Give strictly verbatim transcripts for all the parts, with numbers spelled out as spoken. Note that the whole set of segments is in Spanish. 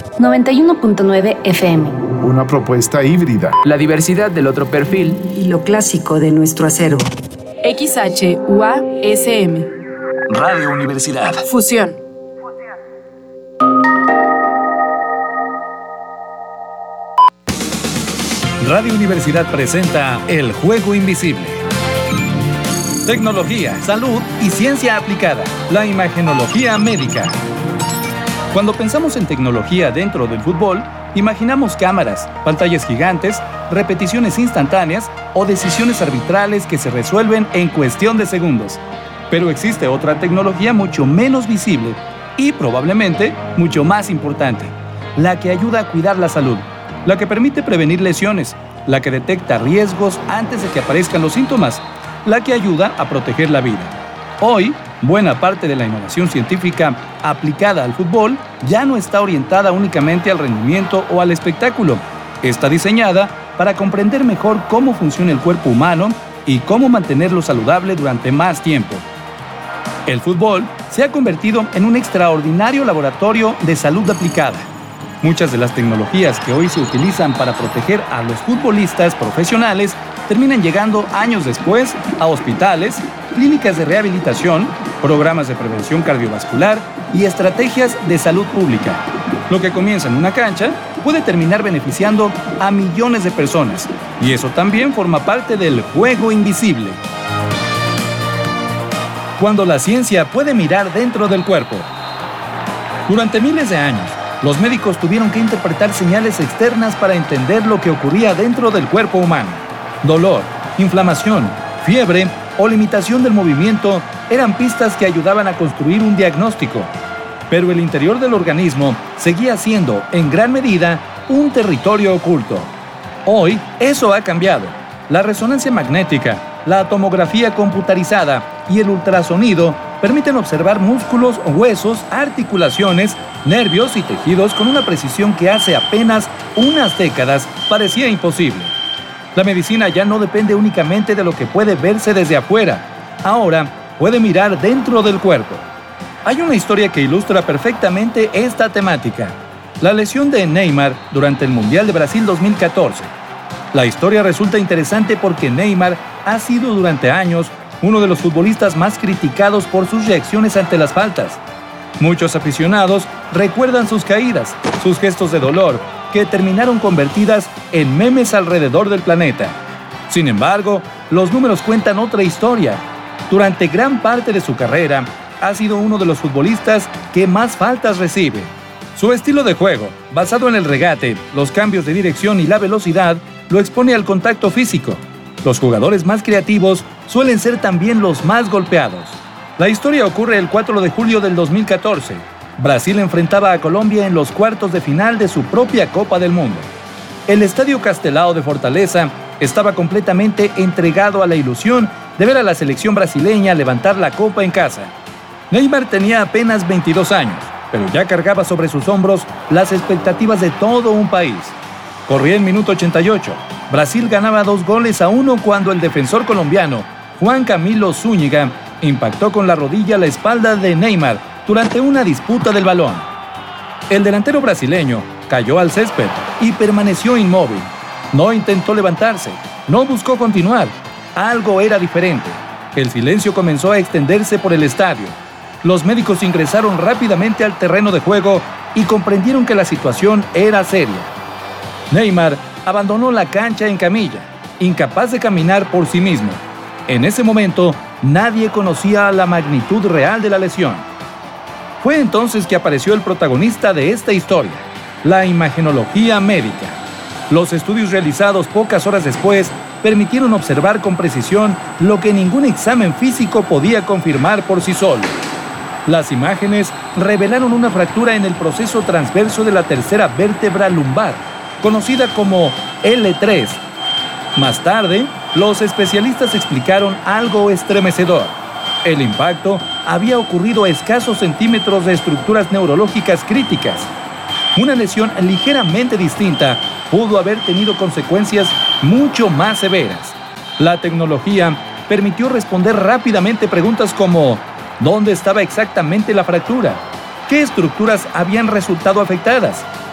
noventa y uno punto nueve F M. Una propuesta híbrida. La diversidad del otro perfil. Y lo clásico de nuestro acervo. X H U A S M. Radio Universidad. Fusión. Radio Universidad presenta El Juego Invisible. Tecnología, salud y ciencia aplicada. La imagenología médica. Cuando pensamos en tecnología dentro del fútbol, imaginamos cámaras, pantallas gigantes, repeticiones instantáneas o decisiones arbitrales que se resuelven en cuestión de segundos. Pero existe otra tecnología mucho menos visible y probablemente mucho más importante, la que ayuda a cuidar la salud, la que permite prevenir lesiones, la que detecta riesgos antes de que aparezcan los síntomas, la que ayuda a proteger la vida. Hoy, buena parte de la innovación científica aplicada al fútbol ya no está orientada únicamente al rendimiento o al espectáculo. Está diseñada para comprender mejor cómo funciona el cuerpo humano y cómo mantenerlo saludable durante más tiempo. El fútbol se ha convertido en un extraordinario laboratorio de salud aplicada. Muchas de las tecnologías que hoy se utilizan para proteger a los futbolistas profesionales terminan llegando años después a hospitales, clínicas de rehabilitación, programas de prevención cardiovascular y estrategias de salud pública. Lo que comienza en una cancha puede terminar beneficiando a millones de personas, y eso también forma parte del juego invisible. Cuando la ciencia puede mirar dentro del cuerpo. Durante miles de años, los médicos tuvieron que interpretar señales externas para entender lo que ocurría dentro del cuerpo humano. Dolor, inflamación, fiebre o limitación del movimiento eran pistas que ayudaban a construir un diagnóstico. Pero el interior del organismo seguía siendo, en gran medida, un territorio oculto. Hoy, eso ha cambiado. La resonancia magnética, la tomografía computarizada y el ultrasonido permiten observar músculos, huesos, articulaciones, nervios y tejidos con una precisión que hace apenas unas décadas parecía imposible. La medicina ya no depende únicamente de lo que puede verse desde afuera. Ahora puede mirar dentro del cuerpo. Hay una historia que ilustra perfectamente esta temática. La lesión de Neymar durante el Mundial de Brasil dos mil catorce. La historia resulta interesante porque Neymar ha sido durante años uno de los futbolistas más criticados por sus reacciones ante las faltas. Muchos aficionados recuerdan sus caídas, sus gestos de dolor, que terminaron convertidas en memes alrededor del planeta. Sin embargo, los números cuentan otra historia. Durante gran parte de su carrera, ha sido uno de los futbolistas que más faltas recibe. Su estilo de juego, basado en el regate, los cambios de dirección y la velocidad, lo expone al contacto físico. Los jugadores más creativos suelen ser también los más golpeados. La historia ocurre el cuatro de julio del dos mil catorce. Brasil enfrentaba a Colombia en los cuartos de final de su propia Copa del Mundo. El Estadio Castelao de Fortaleza estaba completamente entregado a la ilusión de ver a la selección brasileña levantar la copa en casa. Neymar tenía apenas veintidós años, pero ya cargaba sobre sus hombros las expectativas de todo un país. Corría el minuto ochenta y ocho. Brasil ganaba dos goles a uno cuando el defensor colombiano, Juan Camilo Zúñiga, impactó con la rodilla la espalda de Neymar durante una disputa del balón. El delantero brasileño cayó al césped y permaneció inmóvil. No intentó levantarse, no buscó continuar. Algo era diferente. El silencio comenzó a extenderse por el estadio. Los médicos ingresaron rápidamente al terreno de juego y comprendieron que la situación era seria. Neymar abandonó la cancha en camilla, incapaz de caminar por sí mismo. En ese momento, nadie conocía la magnitud real de la lesión. Fue entonces que apareció el protagonista de esta historia, la imagenología médica. Los estudios realizados pocas horas después permitieron observar con precisión lo que ningún examen físico podía confirmar por sí solo. Las imágenes revelaron una fractura en el proceso transverso de la tercera vértebra lumbar, conocida como L tres. Más tarde, los especialistas explicaron algo estremecedor. El impacto había ocurrido a escasos centímetros de estructuras neurológicas críticas. Una lesión ligeramente distinta pudo haber tenido consecuencias mucho más severas. La tecnología permitió responder rápidamente preguntas como ¿dónde estaba exactamente la fractura? ¿Qué estructuras habían resultado afectadas?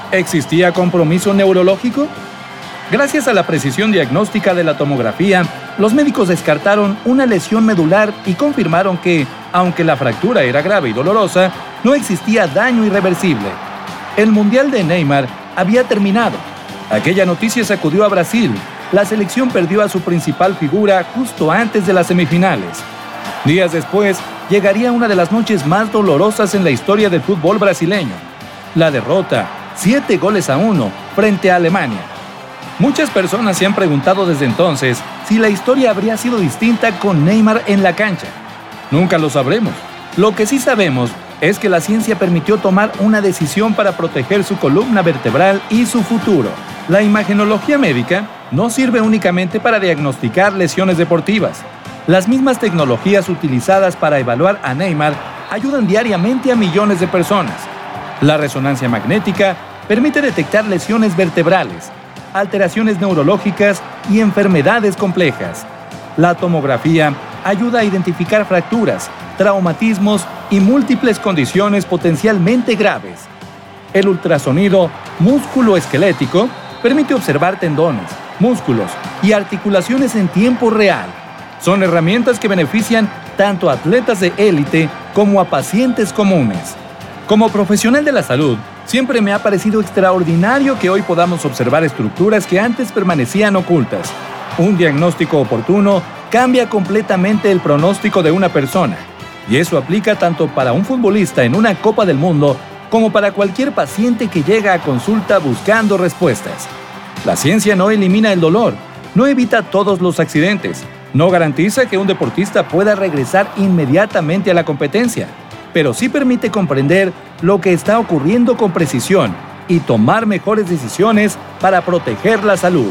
¿Existía compromiso neurológico? Gracias a la precisión diagnóstica de la tomografía, los médicos descartaron una lesión medular y confirmaron que, aunque la fractura era grave y dolorosa, no existía daño irreversible. El Mundial de Neymar había terminado. Aquella noticia sacudió a Brasil. La selección perdió a su principal figura justo antes de las semifinales. Días después, llegaría una de las noches más dolorosas en la historia del fútbol brasileño. La derrota, siete goles a uno, frente a Alemania. Muchas personas se han preguntado desde entonces si la historia habría sido distinta con Neymar en la cancha. Nunca lo sabremos. Lo que sí sabemos es que la ciencia permitió tomar una decisión para proteger su columna vertebral y su futuro. La imagenología médica no sirve únicamente para diagnosticar lesiones deportivas. Las mismas tecnologías utilizadas para evaluar a Neymar ayudan diariamente a millones de personas. La resonancia magnética permite detectar lesiones vertebrales, alteraciones neurológicas y enfermedades complejas. La tomografía ayuda a identificar fracturas, traumatismos y múltiples condiciones potencialmente graves. El ultrasonido músculo-esquelético permite observar tendones, músculos y articulaciones en tiempo real. Son herramientas que benefician tanto a atletas de élite como a pacientes comunes. Como profesional de la salud, siempre me ha parecido extraordinario que hoy podamos observar estructuras que antes permanecían ocultas. Un diagnóstico oportuno cambia completamente el pronóstico de una persona, y eso aplica tanto para un futbolista en una Copa del Mundo como para cualquier paciente que llega a consulta buscando respuestas. La ciencia no elimina el dolor, no evita todos los accidentes, no garantiza que un deportista pueda regresar inmediatamente a la competencia, pero sí permite comprender lo que está ocurriendo con precisión y tomar mejores decisiones para proteger la salud.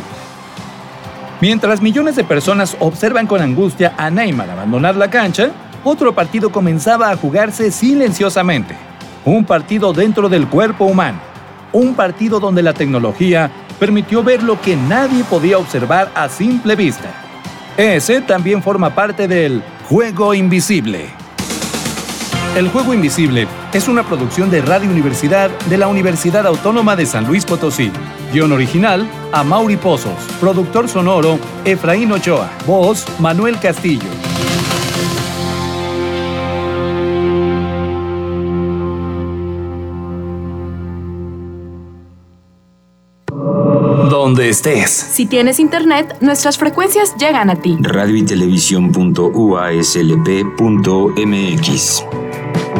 Mientras millones de personas observan con angustia a Neymar abandonar la cancha, otro partido comenzaba a jugarse silenciosamente. Un partido dentro del cuerpo humano. Un partido donde la tecnología permitió ver lo que nadie podía observar a simple vista. Ese también forma parte del Juego Invisible. El Juego Invisible es una producción de Radio Universidad de la Universidad Autónoma de San Luis Potosí. Guión original, Amaury Pozos. Productor sonoro, Efraín Ochoa. Voz, Manuel Castillo. Donde estés. Si tienes internet, nuestras frecuencias llegan a ti. radio y televisión punto u a s l p punto m x